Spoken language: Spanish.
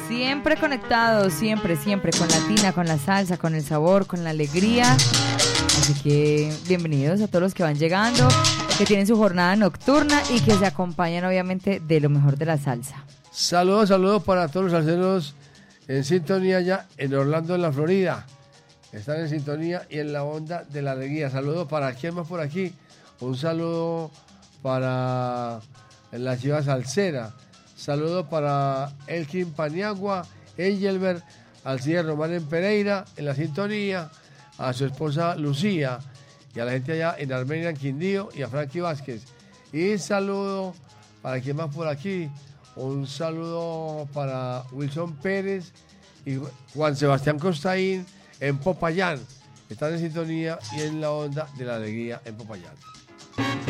Siempre conectados, siempre con Latina, con la salsa, con el sabor, con la alegría. Así que bienvenidos a todos los que van llegando, que tienen su jornada nocturna y que se acompañan obviamente de lo mejor de la salsa. Saludos para todos los salseros en sintonía ya en Orlando, en la Florida. Están en sintonía y en la onda de la alegría. Saludos para quién más por aquí. Un saludo para la ciudad salsera. Saludos para Elkin Paniagua, Engelbert, Alcides Román en Pereira, en la sintonía, a su esposa Lucía y a la gente allá en Armenia, en Quindío, y a Frankie Vázquez. Y saludo para quién más por aquí. Un saludo para Wilson Pérez y Juan Sebastián Costaín en Popayán. Están en sintonía y en la onda de la alegría en Popayán.